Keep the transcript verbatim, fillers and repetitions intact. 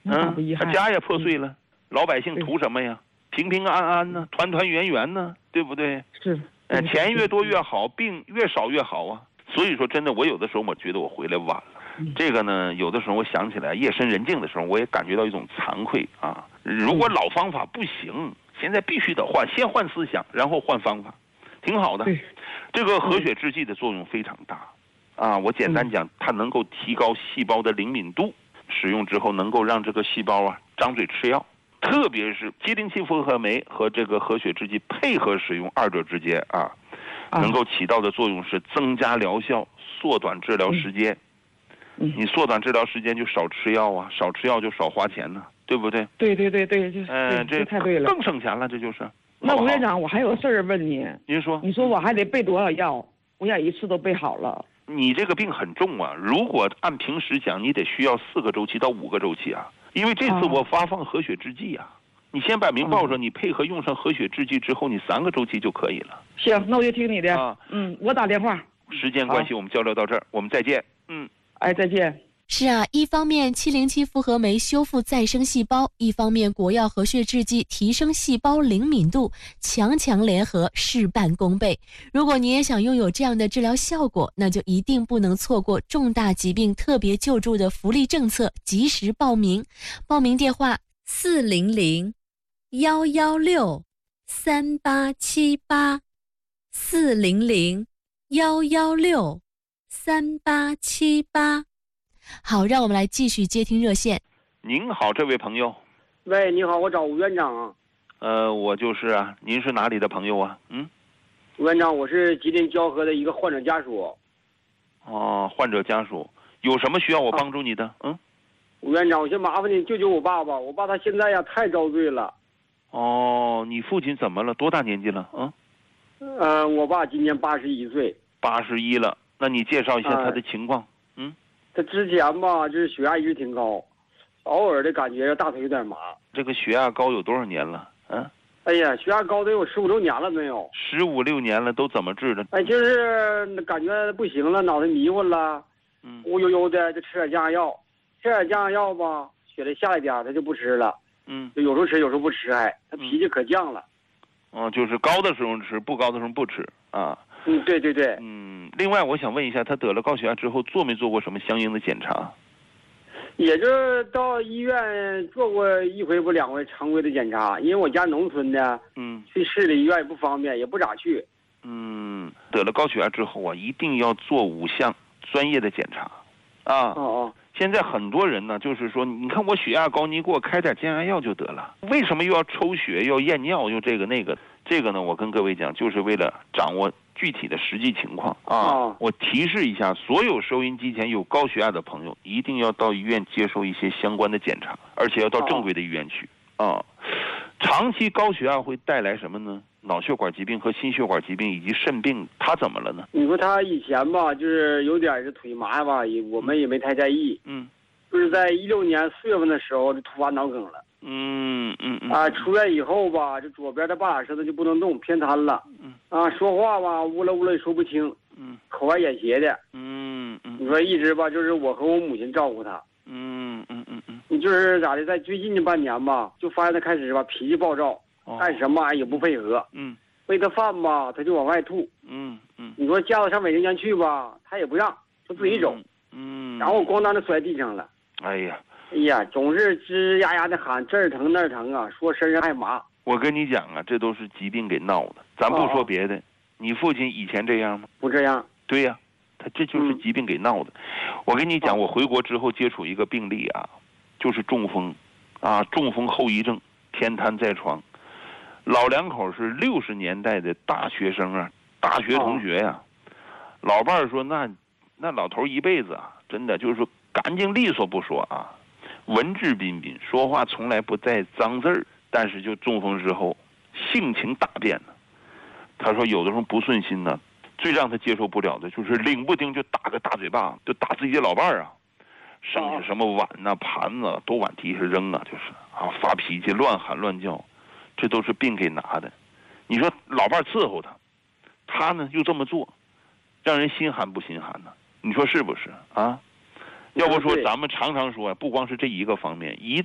嗯，他家也破碎了， 嗯、 老百姓图什么呀？平平安安呢，团团圆圆呢，对不对？ 是， 呃，钱越多越好，病越少越好啊。所以说，真的，我有的时候我觉得我回来晚了。 嗯、 这个呢，有的时候我想起来，夜深人静的时候，我也感觉到一种惭愧啊。如果老方法不行，现在必须得换，先换思想，然后换方法，挺好的。这个活血制剂的作用非常大啊。我简单讲，它能够提高细胞的灵敏度，使用之后能够让这个细胞啊张嘴吃药。特别是吉林气复合酶和这个活血制剂配合使用，二者之间啊，能够起到的作用是增加疗效，缩短治疗时间。 嗯、 你缩短治疗时间就少吃药啊，少吃药就少花钱呢、啊，对不对？ 对对对对，就是， 嗯、呃，这太对了， 更省钱了，这就是。 那吴院长，我还有个事儿问你。 您说。 你说我还得备多少药？我想一次都备好了。 你这个病很重啊，如果按平时讲，你得需要四个周期到五个周期啊。因为这次我发放活血制剂啊，你先把名报上，你配合用上活血制剂之后，你三个周期就可以了。 行，那我就听你的。 啊， 嗯，我打电话。 时间关系，我们交流到这儿，我们再见。嗯， 哎，再见。 是啊，一方面七零七复合酶修复再生细胞，一方面国药活血制剂提升细胞灵敏度，强强联合，事半功倍。如果你也想拥有这样的治疗效果，那就一定不能错过重大疾病特别救助的福利政策，及时报名。报名电话四零零幺幺六三八七八，四零零幺幺六三八七八。好，让我们来继续接听热线。 您好，这位朋友。 喂，你好，我找吴院长啊。 呃，我就是啊，您是哪里的朋友啊？嗯， 吴院长，我是吉林蛟河的一个患者家属。 哦，患者家属，有什么需要我帮助你的？啊、嗯， 吴院长，我先麻烦你救救我爸爸，我爸他现在呀太遭罪了。 哦，你父亲怎么了？多大年纪了？嗯， 呃，我爸今年八十一岁。 八十一了，那你介绍一下他的情况。呃他之前吧，就是血压一直挺高，偶尔的感觉大腿有点麻。 这个血压高有多少年了？嗯、啊？ 哎呀，血压高得有十五六年了没有？ 十五六年了，都怎么治的？ 哎，就是感觉不行了，脑袋迷糊了，嗯，乌悠悠的，就吃点降压药，吃点降压药吧，血得下来点，他就不吃了。 嗯， 就有时候吃，有时候不吃，还他脾气可犟了。 哦、嗯，就是高的时候吃，不高的时候不吃啊。 嗯，对对对。 嗯，另外我想问一下，他得了高血压之后做没做过什么相应的检查？ 也就到医院做过一回不两回常规的检查，因为我家农村的， 嗯， 去市里医院也不方便，也不咋去。 嗯，得了高血压之后啊，一定要做五项专业的检查，啊。 哦哦。 现在很多人呢，就是说，你看我血压高，你给我开点降压药就得了，为什么又要抽血、要验尿、又这个那个？这个呢，我跟各位讲，就是为了掌握具体的实际情况啊。 哦、 我提示一下，所有收音机前有高血压的朋友，一定要到医院接受一些相关的检查，而且要到正规的医院去啊。长期高血压会带来什么呢？脑血管疾病和心血管疾病以及肾病，他怎么了呢？ 你说他以前吧，就是有点是腿麻吧，也我们也没太在意。 嗯， 就是在一六年四月份的时候就突发脑梗了。 嗯嗯嗯。 啊，出院以后吧，这左边的半拉身子就不能动，偏瘫了。 嗯。 啊，说话吧，呜了呜了也说不清。 嗯。 口歪眼斜的。 嗯嗯。 你说一直吧，就是我和我母亲照顾他。 嗯嗯嗯嗯。 你就是咋的，在最近这半年吧，就发现他开始吧脾气暴躁。干什么也不配合， 嗯， 喂他饭吧，他就往外吐， 嗯嗯， 你说叫他上卫生间去吧，他也不让，他自己走， 嗯， 然后咣当就摔地上了， 哎呀， 哎呀，总是吱呀呀的喊这儿疼那儿疼啊，说身上还麻。 我跟你讲啊，这都是疾病给闹的，咱不说别的，哦、你父亲以前这样吗？ 不这样。 对呀、啊，他这就是疾病给闹的。嗯、我跟你讲，我回国之后接触一个病例啊，就是中风，啊，中风后遗症，偏瘫在床。老两口是六十年代的大学生啊，大学同学呀、啊。哦、老伴儿说那，那老头一辈子啊，真的就是说干净利索不说啊，文质彬彬，说话从来不带脏字儿。但是就中风之后，性情大变了。他说有的时候不顺心呢，最让他接受不了的就是领不丁就打个大嘴巴，就打自己的老伴儿啊。剩下什么碗呐、啊、盘子都往地下扔啊，就是啊发脾气，乱喊乱叫。这都是病给拿的，你说老伴伺候他，他呢又这么做，让人心寒不心寒呢？你说是不是啊？要不说咱们常常说，不光是这一个方面，一